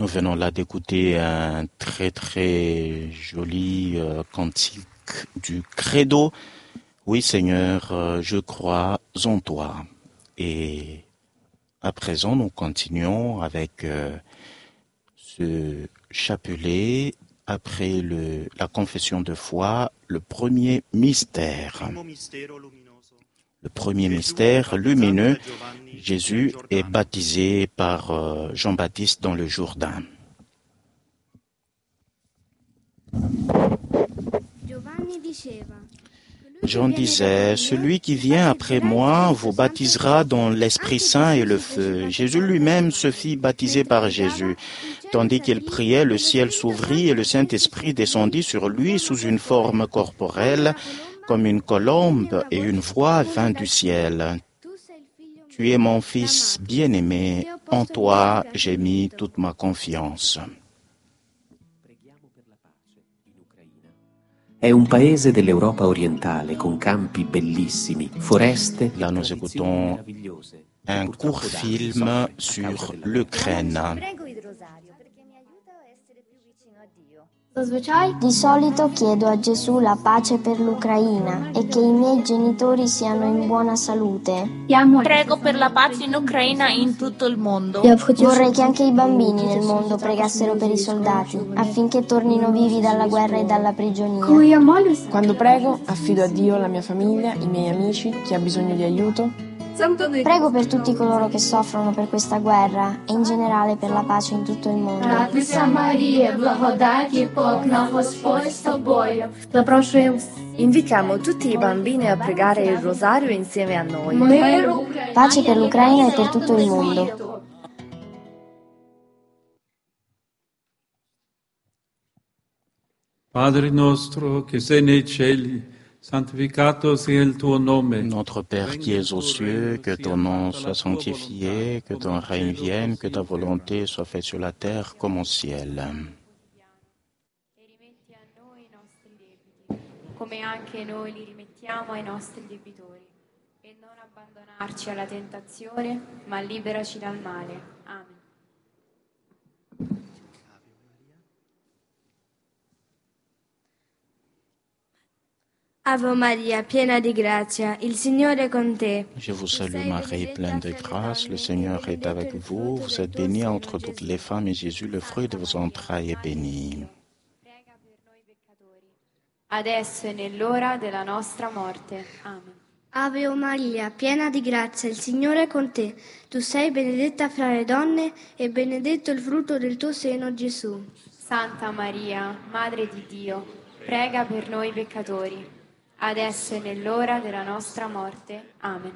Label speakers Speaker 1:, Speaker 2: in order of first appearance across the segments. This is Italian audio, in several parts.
Speaker 1: Nous venons là d'écouter un très très joli cantique du Credo. Oui Seigneur, je crois en toi. Et à présent, nous continuons avec ce chapelet après la confession de foi, le premier mystère. Le premier mystère lumineux, Jésus est baptisé par Jean-Baptiste dans le Jourdain. Jean disait, « Celui qui vient après moi vous baptisera dans l'Esprit Saint et le feu. » Jésus lui-même se fit baptiser par Jésus. Tandis qu'il priait, le ciel s'ouvrit et le Saint-Esprit descendit sur lui sous une forme corporelle, comme une colombe, et une voix vint du ciel. « Tu es mon Fils bien-aimé, en toi j'ai mis toute ma confiance. »
Speaker 2: È un paese dell'Europa orientale con campi bellissimi, foreste.
Speaker 1: Là, nous écoutons un court film sur l'Ukraine.
Speaker 3: Di solito chiedo a Gesù la pace per l'Ucraina e che i miei genitori siano in buona salute.
Speaker 4: Prego per la pace in Ucraina e in tutto il mondo.
Speaker 3: Vorrei che anche i bambini nel mondo pregassero per i soldati, affinché tornino vivi dalla guerra e dalla prigionia.
Speaker 5: Quando prego, affido a Dio la mia famiglia, i miei amici, chi ha bisogno di aiuto.
Speaker 3: Prego per tutti coloro che soffrono per questa guerra e in generale per la pace in tutto il mondo.
Speaker 6: Invitiamo tutti i bambini a pregare il rosario insieme a noi.
Speaker 3: Pace per l'Ucraina e per tutto il mondo.
Speaker 7: Padre nostro che sei nei cieli, santificato sia il tuo nome.
Speaker 1: Notre Père qui es aux cieux, que ton nom soit sanctifié, que ton règne vienne, que ta volonté soit faite sur la terre comme au ciel.
Speaker 8: E rimetti a noi i nostri debiti, come anche noi li rimettiamo ai nostri debitori. E non abbandonarci alla tentazione, ma liberaci dal male. Amen.
Speaker 9: Ave Maria, piena di grazia, il Signore è con te.
Speaker 1: Je vous salue Marie, pleine de grâce, le Seigneur est avec vous. Vous êtes bénie entre toutes les femmes et Jésus, le fruit de vos entrailles, est béni.
Speaker 8: Prega per noi peccatori, adesso e nell'ora della nostra morte. Amen.
Speaker 9: Ave Maria, piena di grazia, il Signore è con te. Tu sei benedetta fra le donne e benedetto il frutto del tuo seno, Gesù.
Speaker 8: Santa Maria, Madre di Dio, prega per noi peccatori, adesso e nell'ora della nostra morte. Amen.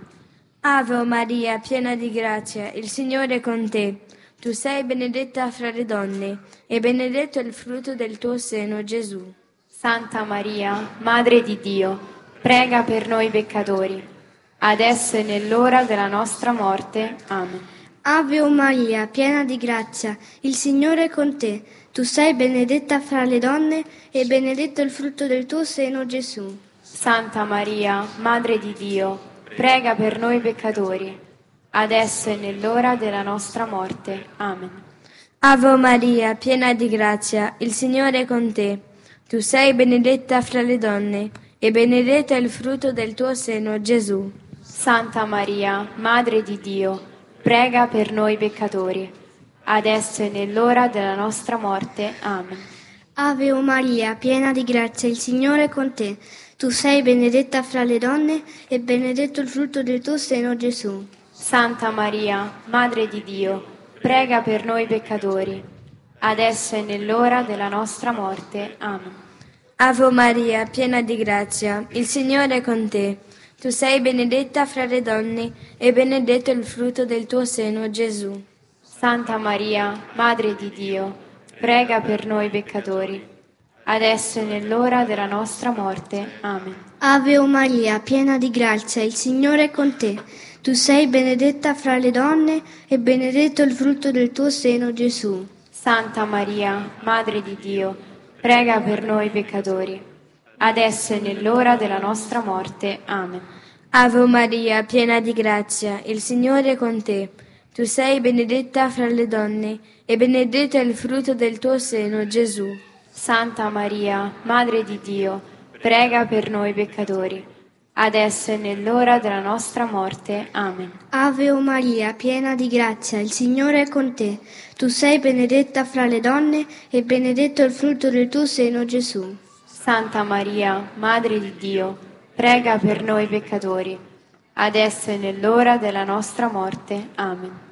Speaker 9: Ave Maria, piena di grazia, il Signore è con te. Tu sei benedetta fra le donne e benedetto il frutto del tuo seno, Gesù.
Speaker 8: Santa Maria, Madre di Dio, prega per noi peccatori, adesso e nell'ora della nostra morte. Amen.
Speaker 9: Ave Maria, piena di grazia, il Signore è con te. Tu sei benedetta fra le donne e benedetto il frutto del tuo seno, Gesù.
Speaker 8: Santa Maria, Madre di Dio, prega per noi peccatori, adesso e nell'ora della nostra morte. Amen.
Speaker 9: Ave Maria, piena di grazia, il Signore è con te. Tu sei benedetta fra le donne e benedetto è il frutto del tuo seno, Gesù.
Speaker 8: Santa Maria, Madre di Dio, prega per noi peccatori, adesso e nell'ora della nostra morte. Amen.
Speaker 9: Ave Maria, piena di grazia, il Signore è con te. Tu sei benedetta fra le donne e benedetto il frutto del tuo seno, Gesù.
Speaker 8: Santa Maria, Madre di Dio, prega per noi peccatori, adesso e nell'ora della nostra morte. Amen.
Speaker 9: Ave Maria, piena di grazia, il Signore è con te. Tu sei benedetta fra le donne e benedetto il frutto del tuo seno, Gesù.
Speaker 8: Santa Maria, Madre di Dio, prega per noi peccatori, adesso e nell'ora della nostra morte. Amen.
Speaker 9: Ave Maria, piena di grazia, il Signore è con te. Tu sei benedetta fra le donne e benedetto il frutto del tuo seno, Gesù.
Speaker 8: Santa Maria, Madre di Dio, prega per noi peccatori, adesso e nell'ora della nostra morte. Amen.
Speaker 9: Ave Maria, piena di grazia, il Signore è con te. Tu sei benedetta fra le donne, e benedetto è il frutto del tuo seno, Gesù.
Speaker 8: Santa Maria, Madre di Dio, prega per noi peccatori, adesso e nell'ora della nostra morte. Amen.
Speaker 10: Ave o Maria, piena di grazia, il Signore è con te. Tu sei benedetta fra le donne, e benedetto è il frutto del tuo seno, Gesù.
Speaker 8: Santa Maria, Madre di Dio, prega per noi peccatori, adesso e nell'ora della nostra morte. Amen.